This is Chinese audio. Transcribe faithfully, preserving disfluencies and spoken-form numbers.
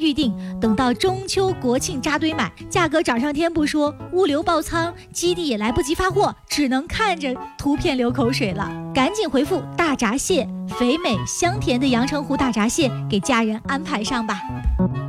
预定，等到中秋国庆扎堆买，价格涨上天不说，物流爆仓，基地也来不及发货，只能看着图片流口水了。赶紧回复大闸蟹，肥美香甜的阳澄湖大闸蟹给家人安排上吧。